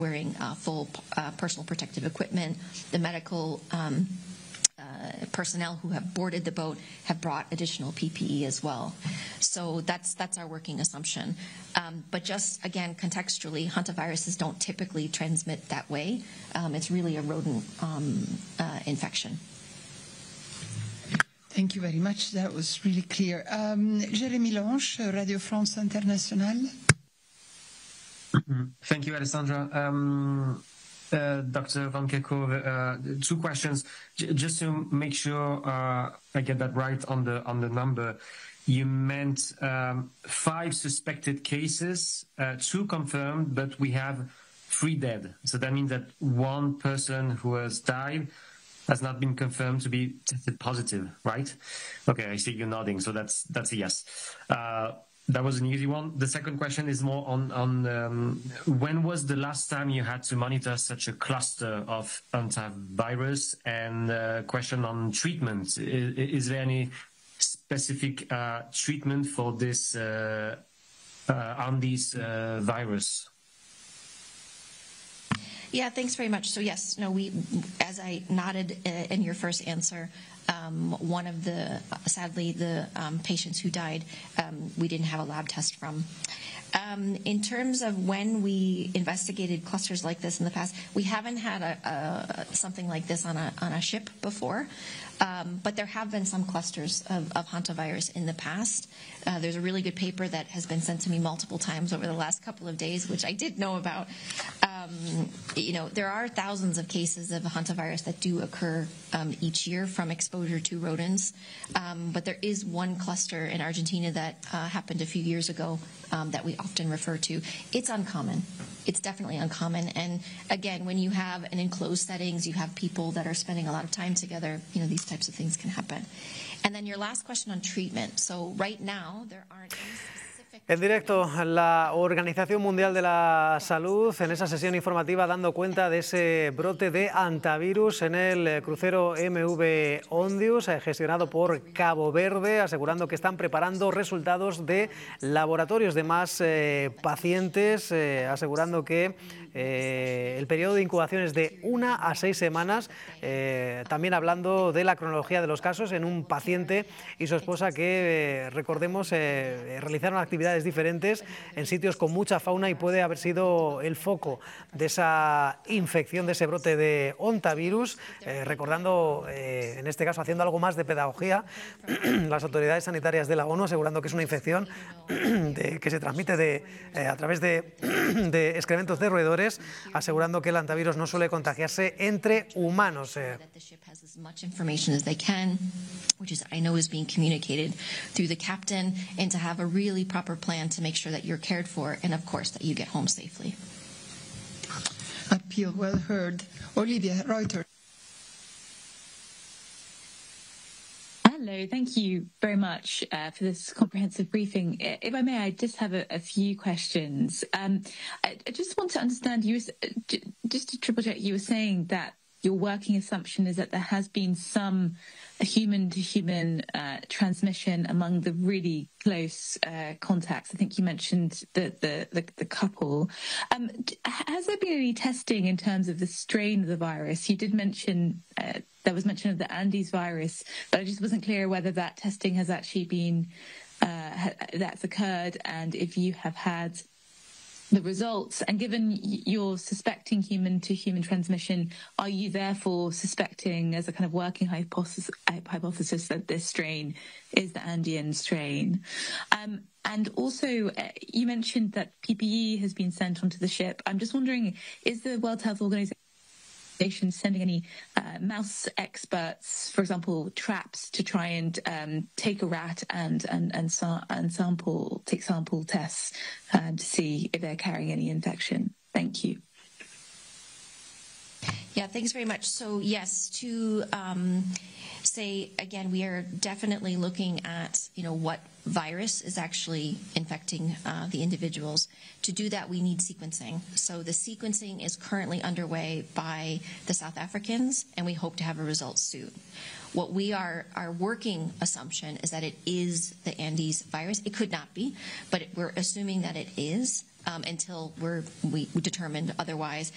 wearing full personal protective equipment. The medical personnel who have boarded the boat have brought additional PPE as well. So that's our working assumption. But just, again, contextually, hantaviruses don't typically transmit that way. It's really a rodent infection. Thank you very much. That was really clear. Jérémy Lange, Radio France Internationale. Thank you, Alessandra. Dr. Van Kerkhove, two questions. Just to make sure I get that right on the number, you meant 5 suspected cases, 2 confirmed, but we have 3 dead. So that means that 1 person who has died has not been confirmed to be tested positive, right? Okay, I see you nodding, so that's a yes. That was an easy one. The second question is more on when was the last time you had to monitor such a cluster of hantavirus? And question on treatment. Is there any specific treatment for this Andes virus? Yeah, thanks very much. So yes, no, we, as I nodded in your first answer, one of the, sadly, the patients who died, we didn't have a lab test from. In terms of when we investigated clusters like this in the past, we haven't had something like this on a ship before, but there have been some clusters of hantavirus in the past. There's a really good paper that has been sent to me multiple times over the last couple of days, which I did know about. There are thousands of cases of hantavirus that do occur each year from exposure to rodents, but there is one cluster in Argentina that happened a few years ago that we often refer to. It's uncommon. It's definitely uncommon. And again, when you have an enclosed settings, you have people that are spending a lot of time together, these types of things can happen. And then your last question on treatment. So right now, there aren't any specific... En directo, la Organización Mundial de la Salud, en esa sesión informativa, dando cuenta de ese brote de hantavirus en el crucero MV Ondius, gestionado por Cabo Verde, asegurando que están preparando resultados de laboratorios de más pacientes, asegurando que el periodo de incubación es de 1 a 6 semanas, también hablando de la cronología de los casos en un paciente y su esposa que, recordemos, realizaron actividades diferentes en sitios con mucha fauna y puede haber sido el foco de esa infección, de ese brote de hantavirus, recordando, en este caso, haciendo algo más de pedagogía, las autoridades sanitarias de la ONU asegurando que es una infección que se transmite a través de excrementos de roedores, asegurando que el hantavirus no suele contagiarse entre humanos. Which is, I know, is being communicated through the captain, and to have a really proper plan to make sure that you're cared for and, of course, that you get home safely. Appeal well heard. Olivia Reuter. Hello, thank you very much for this comprehensive briefing. If I may, I just have a few questions. I just want to understand, just to triple check, you were saying that your working assumption is that there has been some human-to-human transmission among the really close contacts. I think you mentioned the couple. Has there been any testing in terms of the strain of the virus? You did mention, there was mention of the Andes virus, but I just wasn't clear whether that testing has actually been, that's occurred, and if you have had the results. And given you're suspecting human-to-human transmission, are you therefore suspecting, as a kind of working hypothesis, that this strain is the Andean strain? And also, you mentioned that PPE has been sent onto the ship. I'm just wondering, is the World Health Organization sending any mouse experts, for example, traps, to try and take a rat and take sample tests to see if they're carrying any infection? Thank you. Yeah, thanks very much. So yes, to say again, we are definitely looking at what virus is actually infecting the individuals. To do that, we need sequencing. So the sequencing is currently underway by the South Africans, and we hope to have a result soon. What our working assumption is that it is the Andes virus. It could not be, but we're assuming that it is until we determined otherwise.